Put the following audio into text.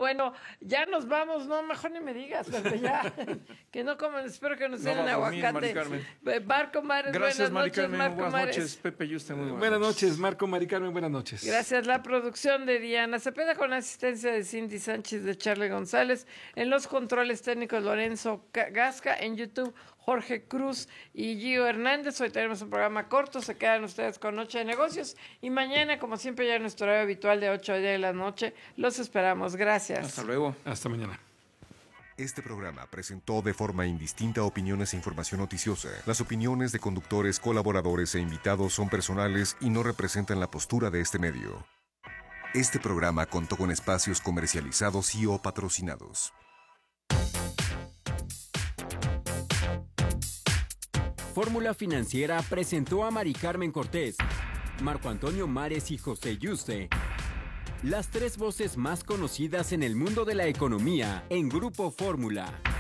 bueno, ya nos vamos, no, mejor ni me digas, Pepe, ya, que no coman, espero que nos den aguacate. Mari Carmen. Marco Mares, Gracias, buenas noches, Mari Carmen, Marco buenas Mares. noches, Pepe y usted, muy Buenas noches, Marco, Mari Carmen, buenas noches. Gracias, la producción de Diana Cepeda con la asistencia de Cindy Sánchez, de Charlie González, en los controles técnicos Lorenzo Gasca, en YouTube Jorge Cruz y Gio Hernández. Hoy tenemos un programa corto, se quedan ustedes con Noche de Negocios y mañana, como siempre, ya en nuestro horario habitual de 8 a 10 de la noche, los esperamos. Gracias. Hasta luego. Hasta mañana. Este programa presentó de forma indistinta opiniones e información noticiosa. Las opiniones de conductores, colaboradores e invitados son personales y no representan la postura de este medio. Este programa contó con espacios comercializados y o patrocinados. Fórmula Financiera presentó a Mari Carmen Cortés, Marco Antonio Mares y José Yuste, las tres voces más conocidas en el mundo de la economía en Grupo Fórmula.